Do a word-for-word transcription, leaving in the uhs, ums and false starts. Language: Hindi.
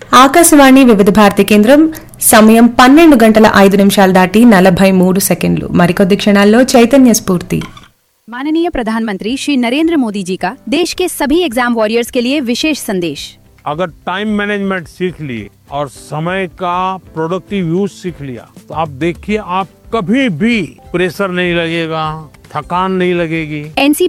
ఆకాశవాణి వివిధ భారతి కేంద్రం సమయం పన్నెండు గంటల ఐదు నిమిషాలు దాటి నలభై మూడు సెకండ్లు. మరికొద్ది క్షణాల్లో చైతన్య స్ఫూర్తి. माननीय प्रधानमंत्री श्री नरेंद्र मोदी जी का देश के सभी एग्जाम वॉरियर्स के लिए विशेष संदेश। अगर टाइम मैनेजमेंट सीख लिए और समय का प्रोडक्टिव यूज सीख लिया तो आप देखिए आप कभी भी प्रेशर नहीं लगेगा, थकान नहीं लगेगी। एनसीपी